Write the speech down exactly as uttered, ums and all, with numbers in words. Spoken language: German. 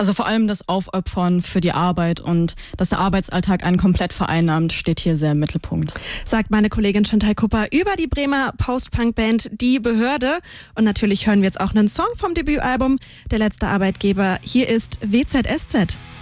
Also vor allem das Aufopfern für die Arbeit und dass der Arbeitsalltag einen komplett vereinnahmt, steht hier sehr im Mittelpunkt. Sagt meine Kollegin Chantal Kupper über die Bremer Post-Punk-Band Die Behörde. Und natürlich hören wir jetzt auch einen Song vom Debütalbum Der letzte Arbeitgeber. Hier ist W Z S Z.